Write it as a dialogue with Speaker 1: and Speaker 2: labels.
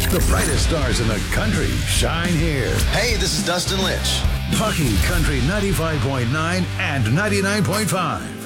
Speaker 1: The brightest stars in the country shine here.
Speaker 2: Hey, this is Dustin Lynch.
Speaker 1: Talking Country 95.9 and 99.5.